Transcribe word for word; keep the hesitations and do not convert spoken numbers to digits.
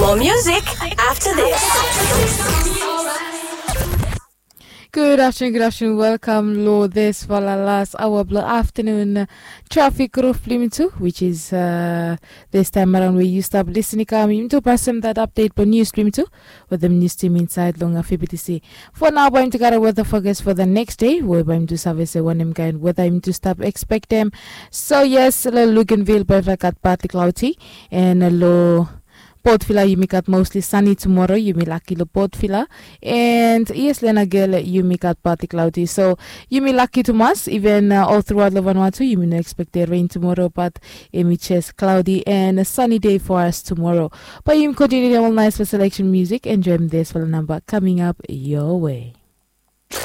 More music after this. Good afternoon, good afternoon. Welcome, Lo. This for the last hour, blue afternoon traffic roof limit two, which is uh, this time around where you stop listening. Come to person that update for news stream two with the news team inside Longa F B T C. For now, I'm to get a weather focus for the next day. We're going to service a one M kind weather. I'm to stop expect them. So, yes, Luganville, but like at partly cloudy and a low. Port Villa, you make it mostly sunny tomorrow. You may lucky the Port Villa. And yes, Lena Girl, you make it partly cloudy. So you may lucky to mass. Even uh, all throughout Vanuatu, you may not expect the rain tomorrow, but it may just cloudy and a sunny day for us tomorrow. But you continue all nice for selection music. Enjoy this for the number coming up your way.